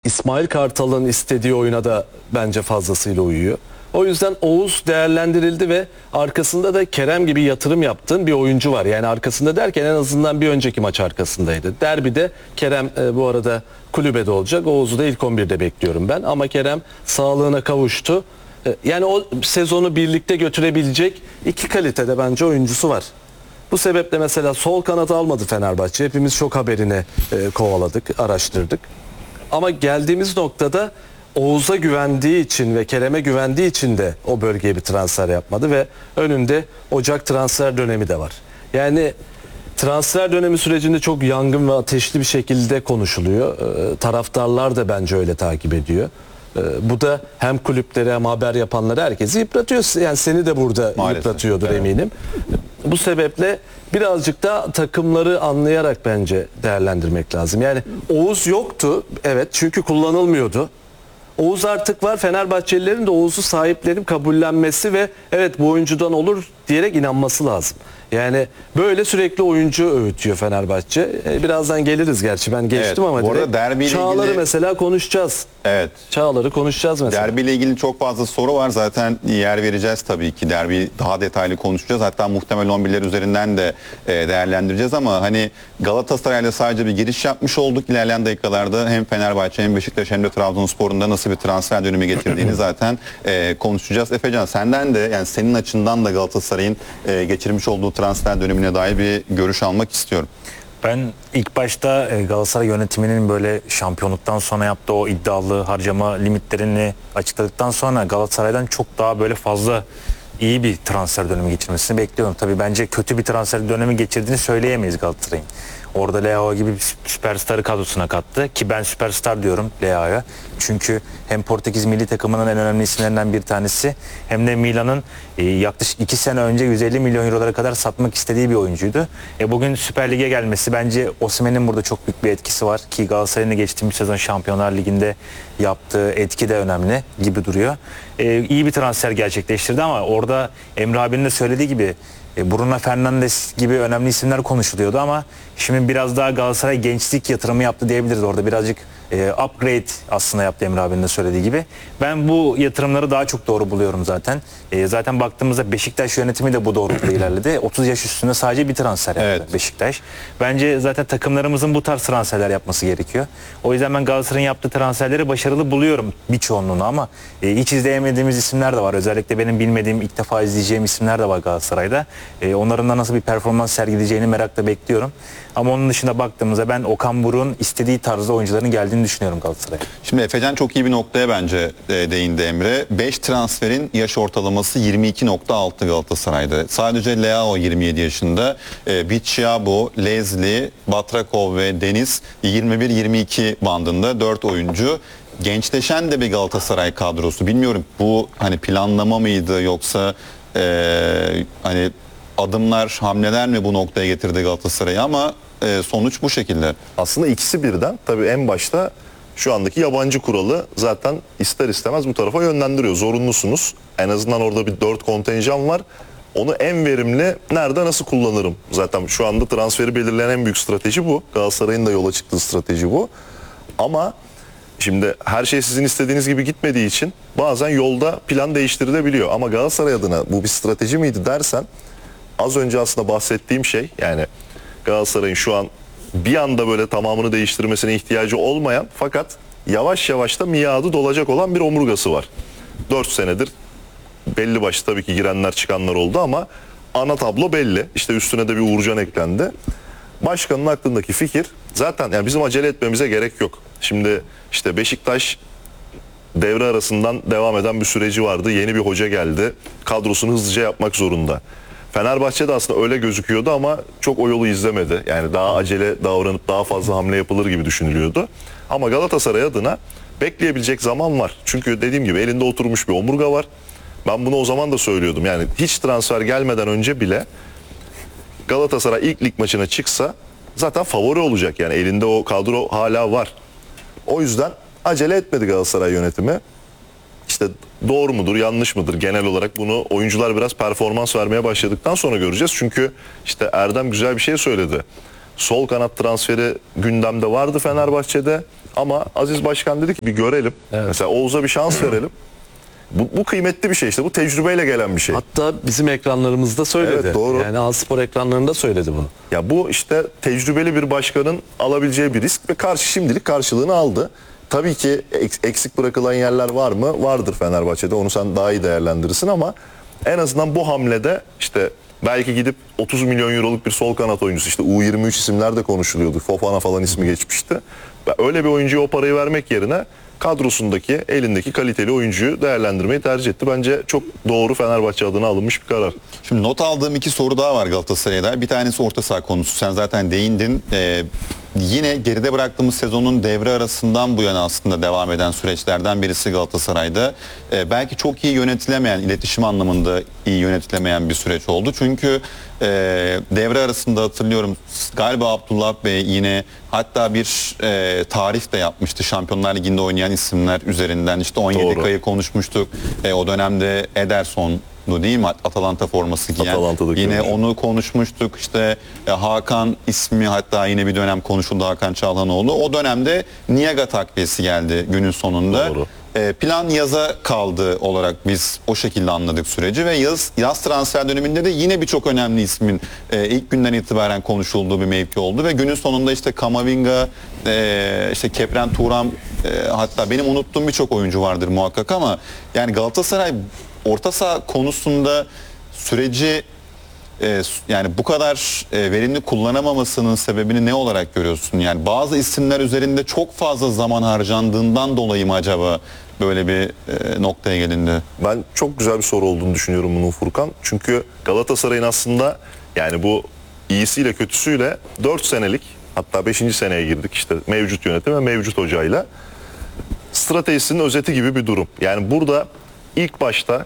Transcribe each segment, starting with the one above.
İsmail Kartal'ın istediği oyuna da bence fazlasıyla uyuyor. O yüzden Oğuz değerlendirildi ve arkasında da Kerem gibi yatırım yaptığın bir oyuncu var. Yani arkasında derken en azından bir önceki maç arkasındaydı. Derbide Kerem bu arada kulübede olacak. Oğuz'u da ilk 11'de bekliyorum ben. Ama Kerem sağlığına kavuştu. Yani o sezonu birlikte götürebilecek iki kalitede bence oyuncusu var. Bu sebeple mesela sol kanat almadı Fenerbahçe. Hepimiz çok haberini kovaladık, araştırdık. Ama geldiğimiz noktada Oğuz'a güvendiği için ve Kerem'e güvendiği için de o bölgeye bir transfer yapmadı ve önünde Ocak transfer dönemi de var. Yani transfer dönemi sürecinde çok yangın ve ateşli bir şekilde konuşuluyor. Taraftarlar da bence öyle takip ediyor. Bu da hem kulüpleri hem haber yapanları herkesi yıpratıyor. Yani seni de burada maalesef yıpratıyordur eminim. Bu sebeple birazcık da takımları anlayarak bence değerlendirmek lazım. Yani Oğuz yoktu, evet, çünkü kullanılmıyordu. Oğuz artık var. Fenerbahçelilerin de Oğuz'u sahiplenip kabullenmesi ve evet bu oyuncudan olur diyerek inanması lazım. Yani böyle sürekli oyuncu öğütüyor Fenerbahçe. Birazdan geliriz gerçi, ben geçtim ama bu arada derbiyle Çağlar'ı ilgili mesela konuşacağız. Evet. Çağlar'ı konuşacağız mesela. Derbiyle ilgili çok fazla soru var. Zaten yer vereceğiz tabii ki. Derbi daha detaylı konuşacağız. Hatta muhtemel 11'ler üzerinden de değerlendireceğiz ama hani Galatasaray'la sadece bir giriş yapmış olduk. İlerleyen dakikalarda hem Fenerbahçe hem Beşiktaş hem de Trabzonspor'un da nasıl bir transfer dönemi getirdiğini zaten konuşacağız. Efecan, senden de, yani senin açından da Galatasaray'ın geçirmiş olduğu transfer dönemine dair bir görüş almak istiyorum. Ben ilk başta Galatasaray yönetiminin böyle şampiyonluktan sonra yaptığı o iddialı harcama limitlerini açıkladıktan sonra Galatasaray'dan çok daha böyle fazla iyi bir transfer dönemi geçirmesini bekliyorum. Tabii bence kötü bir transfer dönemi geçirdiğini söyleyemeyiz Galatasaray'ın. Orada Leao gibi bir süperstarı kadrosuna kattı ki ben süperstar diyorum Leao'ya. Çünkü hem Portekiz milli takımının en önemli isimlerinden bir tanesi hem de Milan'ın yaklaşık 2 sene önce 150 milyon eurolara kadar satmak istediği bir oyuncuydu. Bugün Süper Lig'e gelmesi, bence Osimhen'in burada çok büyük bir etkisi var ki Galatasaray'ın geçtiğimiz sezon Şampiyonlar Ligi'nde yaptığı etki de önemli gibi duruyor. İyi bir transfer gerçekleştirdi ama orada Emre abinin de söylediği gibi Bruno Fernandes gibi önemli isimler konuşuluyordu ama şimdi biraz daha Galatasaray gençlik yatırımı yaptı diyebiliriz. Orada birazcık upgrade aslında yaptı Emre abinin de söylediği gibi. Ben bu yatırımları daha çok doğru buluyorum zaten. Zaten baktığımızda Beşiktaş yönetimi de bu doğrultuda ilerledi. 30 yaş üstünde sadece bir transfer yaptı Evet. Beşiktaş. Bence zaten takımlarımızın bu tarz transferler yapması gerekiyor. O yüzden ben Galatasaray'ın yaptığı transferleri başarılı buluyorum birçoğunluğunu ama hiç izleyemediğimiz isimler de var. Özellikle benim bilmediğim, ilk defa izleyeceğim isimler de var Galatasaray'da. Onların da nasıl bir performans sergileyeceğini merakla bekliyorum. Ama onun dışında baktığımızda ben Okan Buruk'un istediği tarzda oyuncuların geldiğini düşünüyorum Galatasaray'a. Şimdi Efecan çok iyi bir noktaya bence değindi Emre. 5 transferin yaş ortalaması 22.6 Galatasaray'da. Sadece Leao 27 yaşında. Bicciabo, Leslie, Batrakov ve Deniz 21-22 bandında 4 oyuncu. Gençleşen de bir Galatasaray kadrosu. Bilmiyorum bu hani planlama mıydı yoksa hani adımlar, hamleler mi bu noktaya getirdi Galatasaray'ı ama sonuç bu şekilde. Aslında ikisi birden. Tabii en başta şu andaki yabancı kuralı zaten ister istemez bu tarafa yönlendiriyor. Zorunlusunuz. En azından orada bir 4 kontenjan var. Onu en verimli nerede nasıl kullanırım? Zaten şu anda transferi belirleyen en büyük strateji bu. Galatasaray'ın da yola çıktığı strateji bu. Ama şimdi her şey sizin istediğiniz gibi gitmediği için bazen yolda plan değiştirilebiliyor. Ama Galatasaray adına bu bir strateji miydi dersen, az önce aslında bahsettiğim şey, yani Galatasaray'ın şu an bir anda böyle tamamını değiştirmesine ihtiyacı olmayan fakat yavaş yavaş da miadı dolacak olan bir omurgası var. 4 senedir belli başlı tabii ki girenler çıkanlar oldu ama ana tablo belli. İşte üstüne de bir Uğurcan eklendi. Başkanın aklındaki fikir zaten, yani bizim acele etmemize gerek yok. Şimdi işte Beşiktaş devre arasından devam eden bir süreci vardı. Yeni bir hoca geldi. Kadrosunu hızlıca yapmak zorunda. Fenerbahçe de aslında öyle gözüküyordu ama çok o yolu izlemedi. Yani daha acele davranıp daha fazla hamle yapılır gibi düşünülüyordu. Ama Galatasaray adına bekleyebilecek zaman var. Çünkü dediğim gibi elinde oturmuş bir omurga var. Ben bunu o zaman da söylüyordum. Yani hiç transfer gelmeden önce bile Galatasaray ilk lig maçına çıksa zaten favori olacak. Yani elinde o kadro hala var. O yüzden acele etmedi Galatasaray yönetimi. İşte doğru mudur, yanlış mıdır genel olarak bunu oyuncular biraz performans vermeye başladıktan sonra göreceğiz. Çünkü işte Erdem güzel bir şey söyledi. sol kanat transferi gündemde vardı Fenerbahçe'de. Ama Aziz Başkan dedi ki bir görelim. Mesela Oğuz'a bir şans verelim. Bu kıymetli bir şey işte. Bu tecrübeyle gelen bir şey. Hatta bizim ekranlarımızda söyledi. Evet, doğru. Yani A-Spor ekranlarında söyledi bunu. Ya bu işte tecrübeli bir başkanın alabileceği bir risk ve şimdilik karşılığını aldı. Tabii ki eksik bırakılan yerler var mı? Vardır Fenerbahçe'de. Onu sen daha iyi değerlendirirsin ama en azından bu hamlede işte belki gidip 30 milyon euroluk bir sol kanat oyuncusu, işte U23 isimler de konuşuluyordu. Fofana falan ismi geçmişti. Ve öyle bir oyuncuya o parayı vermek yerine kadrosundaki, elindeki kaliteli oyuncuyu değerlendirmeyi tercih etti. Bence çok doğru, Fenerbahçe adına alınmış bir karar. Şimdi not aldığım 2 soru daha var Galatasaray'da. Bir tanesi orta saha konusu. Sen zaten değindin. Yine geride bıraktığımız sezonun devre arasından bu yana aslında devam eden süreçlerden birisi Galatasaray'da. Belki çok iyi yönetilemeyen, iletişim anlamında iyi yönetilemeyen bir süreç oldu. Çünkü devre arasında hatırlıyorum galiba Abdullah Bey yine hatta bir tarif de yapmıştı. Şampiyonlar Ligi'nde oynayan isimler üzerinden işte 17 Doğru. ayı konuşmuştuk. O dönemde Ederson değil mi? Atalanta forması giyen. Atalanta'daki Yine oyuncu. onu konuşmuştuk. İşte Hakan ismi hatta yine bir dönem konuşuldu, Hakan Çalhanoğlu. O dönemde Niaga takviyesi geldi günün sonunda. Doğru. Plan yaza kaldı olarak biz o şekilde anladık süreci ve yaz transfer döneminde de yine birçok önemli ismin ilk günden itibaren konuşulduğu bir mevki oldu ve günün sonunda işte Kamavinga, işte Kepren Turam, hatta benim unuttuğum birçok oyuncu vardır muhakkak ama yani Galatasaray orta saha konusunda süreci yani bu kadar verimli kullanamamasının sebebini ne olarak görüyorsun? Yani bazı isimler üzerinde çok fazla zaman harcandığından dolayı mı acaba böyle bir noktaya gelindi? Ben çok güzel bir soru olduğunu düşünüyorum bunun, Furkan. Çünkü Galatasaray'ın aslında yani bu iyisiyle kötüsüyle 4 senelik, hatta 5. seneye girdik işte mevcut yönetim ve mevcut hocayla, stratejisinin özeti gibi bir durum. Yani burada ilk başta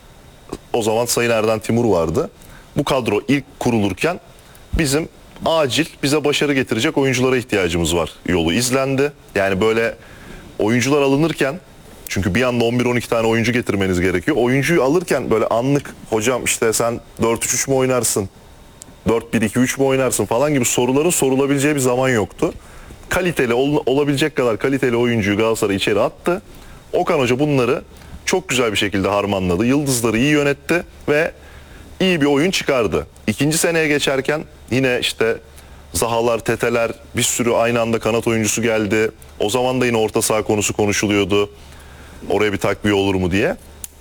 o zaman Sayın Erden Timur vardı. Bu kadro ilk kurulurken bizim acil bize başarı getirecek oyunculara ihtiyacımız var yolu izlendi. Yani böyle oyuncular alınırken, çünkü bir anda 11-12 tane oyuncu getirmeniz gerekiyor. Oyuncuyu alırken böyle anlık hocam işte sen 4-3-3 mü oynarsın, 4-1-2-3 mü oynarsın falan gibi soruların sorulabileceği bir zaman yoktu. Kaliteli olabilecek kadar kaliteli oyuncuyu Galatasaray içeri attı. Okan Hoca bunları çok güzel bir şekilde harmanladı. Yıldızları iyi yönetti ve iyi bir oyun çıkardı. İkinci seneye geçerken yine işte Zahalar, Teteler, bir sürü aynı anda kanat oyuncusu geldi. O zaman da yine orta saha konusu konuşuluyordu. Oraya bir takviye olur mu diye.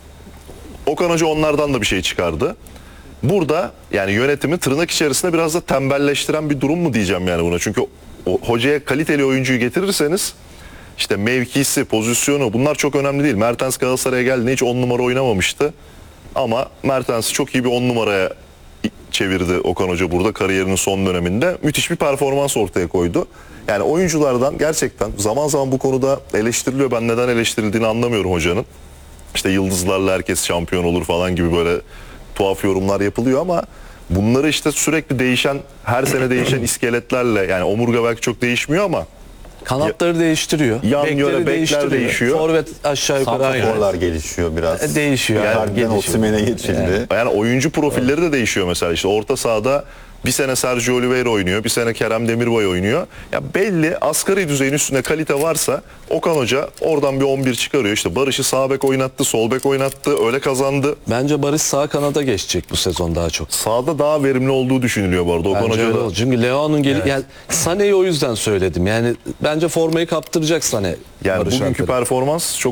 Okan Hoca onlardan da bir şey çıkardı. Burada yani yönetimi tırnak içerisinde biraz da tembelleştiren bir durum mu diyeceğim yani buna. Çünkü o hocaya kaliteli oyuncuyu getirirseniz işte mevkisi, pozisyonu, bunlar çok önemli değil. Mertens Galatasaray'a geldiğinde hiç 10 numara oynamamıştı. Ama Mertens'i çok iyi bir 10 numaraya çevirdi Okan Hoca burada kariyerinin son döneminde. Müthiş bir performans ortaya koydu. Yani oyunculardan gerçekten zaman zaman bu konuda eleştiriliyor. Ben neden eleştirildiğini anlamıyorum hocanın. İşte yıldızlarla herkes şampiyon olur falan gibi böyle tuhaf yorumlar yapılıyor ama bunları işte sürekli değişen, her sene değişen iskeletlerle, yani omurga belki çok değişmiyor ama Kanatları değiştiriyor. yan bekleri yöne bekler değişiyor. Forvet aşağı yukarı aynı. Santraforlar gelişiyor biraz. Değişiyor. Icardi'den gelişiyor. Osimhen'e geçildi. Yani oyuncu profilleri de değişiyor mesela. İşte orta sahada bir sene Sergio Oliveira oynuyor, bir sene Kerem Demirbay oynuyor. Ya belli asgari düzeyin üstünde kalite varsa Okan Hoca oradan bir 11 çıkarıyor. İşte Barış'ı sağ bek oynattı, sol bek oynattı, öyle kazandı. Bence Barış sağ kanada geçecek bu sezon daha çok. Sağda daha verimli olduğu düşünülüyor bu arada. Okan Bence Hoca öyle da oldu. Çünkü Leao'nun yani Sané'yi o yüzden söyledim. Yani bence formayı kaptıracak Sané. yani Barış bugünkü Alper'e. performans çok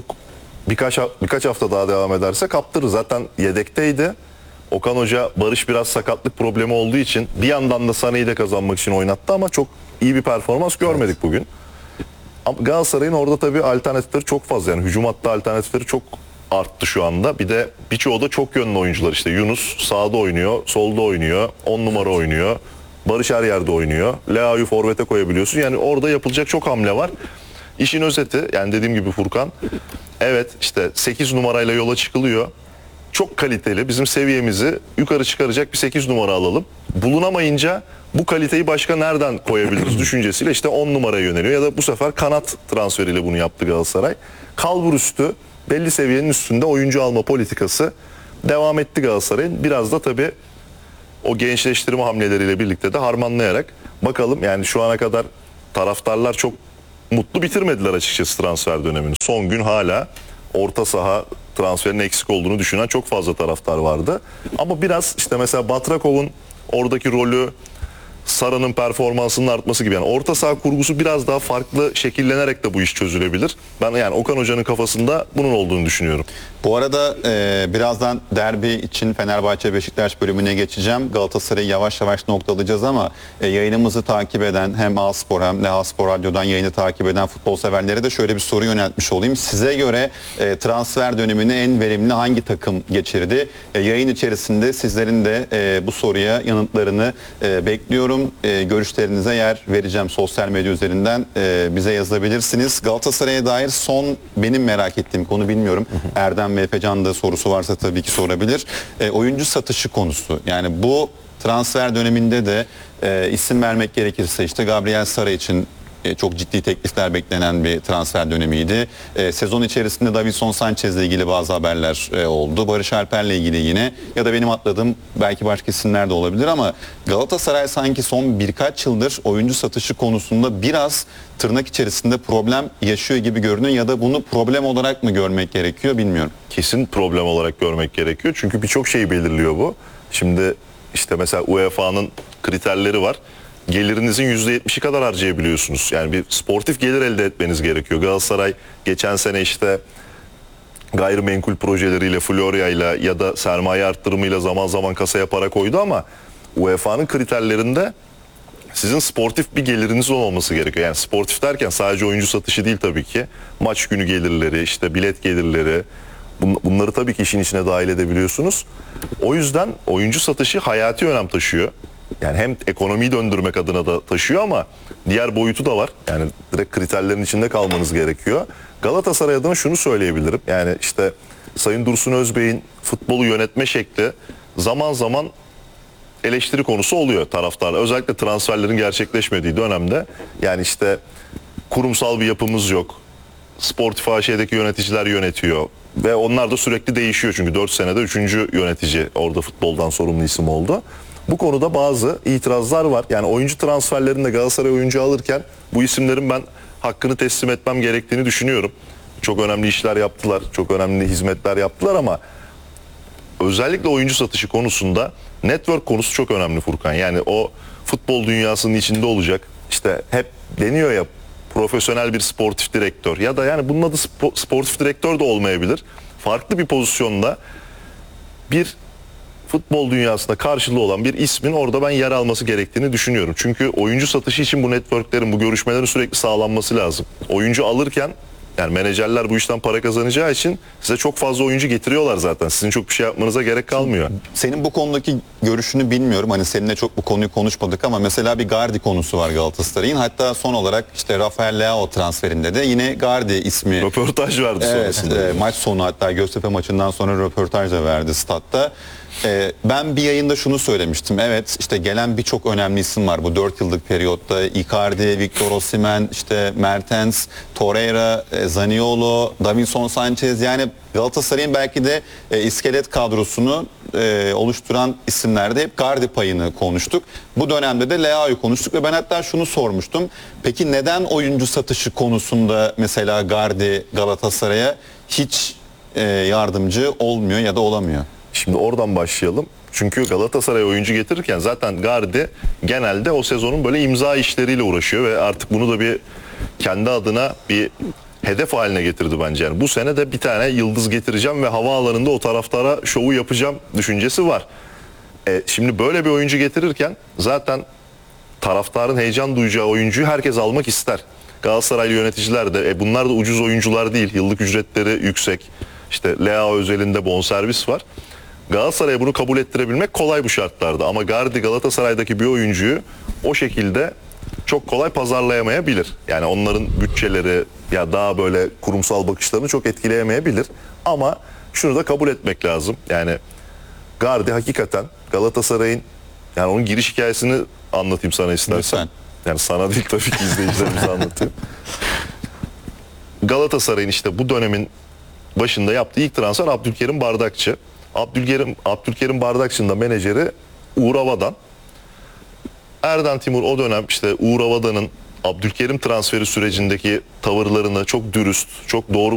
birkaç hafta daha devam ederse kaptırır. Zaten yedekteydi. Okan Hoca Barış biraz sakatlık problemi olduğu için bir yandan da Sané'yi de kazanmak için oynattı ama çok iyi bir performans görmedik bugün. Ama Galatasaray'ın orada tabii alternatifleri çok fazla. Yani hücum hattı alternatifleri çok arttı şu anda. Bir de birçoğu da çok yönlü oyuncular. İşte Yunus sağda oynuyor, solda oynuyor, 10 numara oynuyor. Barış her yerde oynuyor. Leao'yu forvete koyabiliyorsun. Yani orada yapılacak çok hamle var. İşin özeti, yani dediğim gibi Furkan, evet işte 8 numarayla yola çıkılıyor. Çok kaliteli, bizim seviyemizi yukarı çıkaracak bir 8 numara alalım. Bulunamayınca bu kaliteyi başka nereden koyabiliriz düşüncesiyle işte 10 numaraya yöneliyor. Ya da bu sefer kanat transferiyle bunu yaptı Galatasaray. Kalbur üstü, belli seviyenin üstünde oyuncu alma politikası devam etti Galatasaray'ın. Biraz da tabii o gençleştirme hamleleriyle birlikte de harmanlayarak Bakalım yani şu ana kadar taraftarlar çok mutlu bitirmediler açıkçası transfer dönemini. Son gün hala orta saha transferinin eksik olduğunu düşünen çok fazla taraftar vardı. Ama biraz işte mesela Batrakov'un oradaki rolü, Sara'nın performansının artması gibi, yani orta saha kurgusu biraz daha farklı şekillenerek de bu iş çözülebilir. Ben yani Okan Hoca'nın kafasında bunun olduğunu düşünüyorum. Bu arada birazdan derbi için Fenerbahçe-Beşiktaş bölümüne geçeceğim. Galatasaray'ı yavaş yavaş noktalayacağız ama yayınımızı takip eden hem A-Spor hem de A-Spor Radyo'dan yayını takip eden futbol severlere de şöyle bir soru yöneltmiş olayım. Size göre transfer dönemini en verimli hangi takım geçirdi? Yayın içerisinde sizlerin de bu soruya yanıtlarını bekliyorum. Görüşlerinize yer vereceğim sosyal medya üzerinden, bize yazabilirsiniz. Galatasaray'a dair son benim merak ettiğim konu, bilmiyorum. Erdem ve Efecan da sorusu varsa tabii ki sorabilir. Oyuncu satışı konusu. Yani bu transfer döneminde de isim vermek gerekirse işte Gabriel Sara için çok ciddi teklifler beklenen bir transfer dönemiydi. Sezon içerisinde Davinson Sanchez ile ilgili bazı haberler oldu. Barış Alper'le ilgili yine, ya da benim atladığım belki başka isimler de olabilir ama Galatasaray sanki son birkaç yıldır oyuncu satışı konusunda biraz tırnak içerisinde problem yaşıyor gibi görünüyor, ya da bunu problem olarak mı görmek gerekiyor bilmiyorum. Kesin problem olarak görmek gerekiyor. Çünkü birçok şeyi belirliyor bu. Şimdi işte mesela UEFA'nın kriterleri var. Gelirinizin %70'i kadar harcayabiliyorsunuz. Yani bir sportif gelir elde etmeniz gerekiyor. Galatasaray geçen sene işte gayrimenkul projeleriyle, Florya'yla ya da sermaye arttırımıyla zaman zaman kasaya para koydu ama UEFA'nın kriterlerinde sizin sportif bir geliriniz olması gerekiyor. Yani sportif derken sadece oyuncu satışı değil tabii ki. Maç günü gelirleri, işte bilet gelirleri, bunları tabii ki işin içine dahil edebiliyorsunuz. O yüzden oyuncu satışı hayati önem taşıyor. Yani hem ekonomiyi döndürmek adına da taşıyor ama diğer boyutu da var. Yani direkt kriterlerin içinde kalmanız gerekiyor. Galatasaray adına şunu söyleyebilirim. Yani işte Sayın Dursun Özbey'in futbolu yönetme şekli zaman zaman eleştiri konusu oluyor taraftarlar. Özellikle transferlerin gerçekleşmediği dönemde. Yani işte kurumsal bir yapımız yok. Sportif AŞ'deki yöneticiler yönetiyor. Ve onlar da sürekli değişiyor çünkü 4 senede 3. yönetici orada futboldan sorumlu isim oldu. Bu konuda bazı itirazlar var. Yani oyuncu transferlerinde Galatasaray oyuncu alırken bu isimlerin ben hakkını teslim etmem gerektiğini düşünüyorum. Çok önemli işler yaptılar, çok önemli hizmetler yaptılar ama özellikle oyuncu satışı konusunda network konusu çok önemli Furkan. Yani o futbol dünyasının içinde olacak. İşte hep deniyor ya, profesyonel bir sportif direktör ya da yani bunun adı sportif direktör de olmayabilir. Farklı bir pozisyonda bir futbol dünyasında karşılığı olan bir ismin orada ben yer alması gerektiğini düşünüyorum. Çünkü oyuncu satışı için bu networklerin, bu görüşmelerin sürekli sağlanması lazım. Oyuncu alırken yani menajerler bu işten para kazanacağı için size çok fazla oyuncu getiriyorlar zaten. Sizin çok bir şey yapmanıza gerek kalmıyor. Senin bu konudaki görüşünü bilmiyorum. Hani seninle çok bu konuyu konuşmadık ama mesela bir Gardi konusu var Galatasaray'ın. Hatta son olarak işte Rafael Leao transferinde de yine Gardi ismi. Röportaj verdi sonrasında. Evet, maç sonu, hatta Göztepe maçından sonra röportaj da verdi statta. Ben bir yayında şunu söylemiştim. Evet, işte gelen birçok önemli isim var bu 4 yıllık periyotta. Icardi, Victor Osimhen, işte Mertens, Torreira, Zaniolo, Davinson Sanchez. Yani Galatasaray'ın belki de iskelet kadrosunu oluşturan isimlerde hep Gardi payını konuştuk. Bu dönemde de Leao'yu konuştuk ve ben hatta şunu sormuştum. Peki neden oyuncu satışı konusunda mesela Gardi Galatasaray'a hiç yardımcı olmuyor ya da olamıyor? Şimdi oradan başlayalım. Çünkü Galatasaray oyuncu getirirken zaten Gardi genelde o sezonun böyle imza işleriyle uğraşıyor ve artık bunu da bir kendi adına bir hedef haline getirdi bence. Yani bu sene de bir tane yıldız getireceğim ve havaalanında o taraftara şovu yapacağım düşüncesi var. Şimdi böyle bir oyuncu getirirken zaten taraftarın heyecan duyacağı oyuncuyu herkes almak ister. Galatasaraylı yöneticiler de bunlar da ucuz oyuncular değil. Yıllık ücretleri yüksek. İşte Leao özelinde bonservis var. Galatasaray'a bunu kabul ettirebilmek kolay bu şartlarda. Ama Gardi Galatasaray'daki bir oyuncuyu o şekilde çok kolay pazarlayamayabilir. Yani onların bütçeleri ya daha böyle kurumsal bakışlarını çok etkileyemeyebilir. Ama şunu da kabul etmek lazım. Yani Gardi hakikaten Galatasaray'ın, yani onun giriş hikayesini anlatayım sana istersen. Lütfen. Yani sana değil tabii ki, izleyicilerimize anlatayım. Galatasaray'ın işte bu dönemin başında yaptığı ilk transfer Abdülkerim Bardakçı. Abdülkerim Bardakçı'nın da menajeri Uğur Avadan. Erden Timur o dönem işte Uğur Avadan'ın Abdülkerim transferi sürecindeki tavırlarını çok dürüst, çok doğru